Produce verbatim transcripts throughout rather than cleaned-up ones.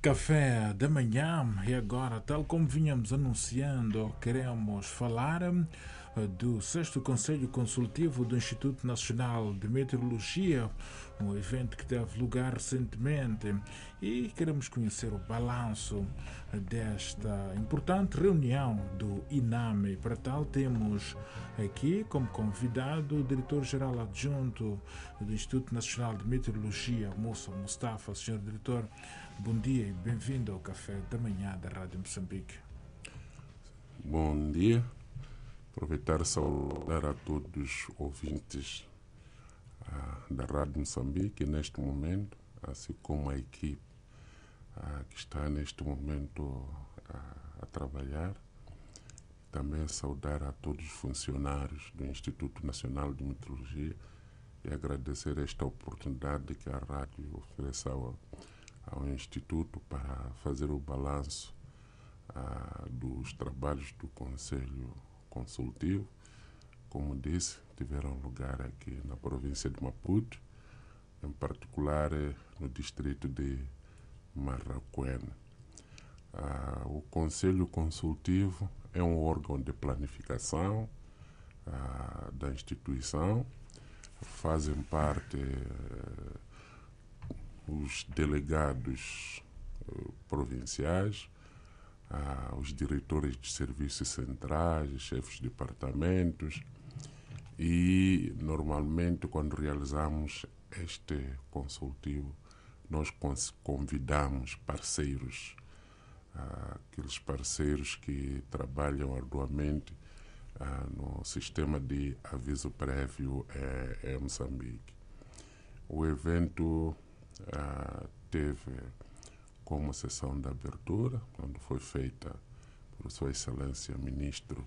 Café da manhã e agora, tal como vínhamos anunciando, queremos falar eh, do sexto Conselho Consultivo do Instituto Nacional de Meteorologia, um evento que teve lugar recentemente, e queremos conhecer o balanço desta importante reunião do INAME. Para tal, temos aqui como convidado o diretor-geral adjunto do Instituto Nacional de Meteorologia, Moussa Mustafa. Senhor diretor, bom dia e bem-vindo ao Café da Manhã da Rádio Moçambique. Bom dia. Aproveitar e saudar a todos os ouvintes uh, da Rádio Moçambique neste momento, assim como a equipe uh, que está neste momento uh, a trabalhar. Também saudar a todos os funcionários do Instituto Nacional de Meteorologia e agradecer esta oportunidade que a rádio oferece ao, ao Instituto para fazer o balanço uh, dos trabalhos do Conselho Consultivo. Como disse, tiveram lugar aqui na província de Maputo, em particular no distrito de Marraquene. Uh, o Conselho Consultivo é um órgão de planificação uh, da instituição. Fazem parte uh, os delegados uh, provinciais, uh, os diretores de serviços centrais, chefes de departamentos, e normalmente quando realizamos este consultivo nós convidamos parceiros, uh, aqueles parceiros que trabalham arduamente uh, no sistema de aviso prévio em, em Moçambique. O evento uh, teve como sessão de abertura, quando foi feita por Sua Excelência Ministro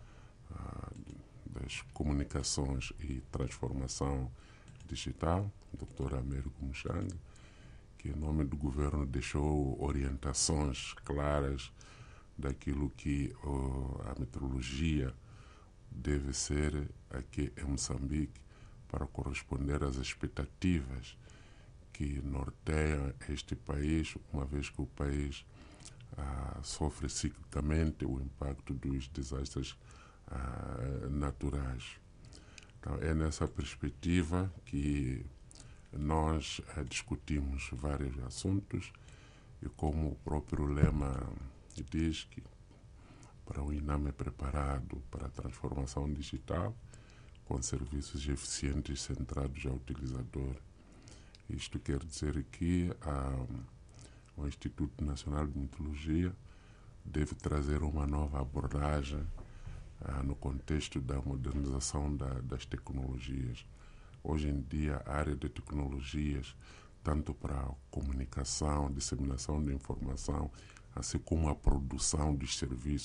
uh, das Comunicações e Transformação Digital, doutor Américo Muxanga, que em nome do governo deixou orientações claras daquilo que uh, a meteorologia deve ser aqui em Moçambique para corresponder às expectativas que norteiam este país, uma vez que o país uh, sofre ciclicamente o impacto dos desastres uh, naturais. Então, é nessa perspectiva que nós uh, discutimos vários assuntos e, como o próprio lema diz, que para o INAME preparado para a transformação digital com serviços eficientes centrados ao utilizador. Isto quer dizer que ah, o Instituto Nacional de Meteorologia deve trazer uma nova abordagem ah, no contexto da modernização da, das tecnologias. Hoje em dia, a área de tecnologias, tanto para a comunicação, disseminação de informação, assim como a produção dos serviços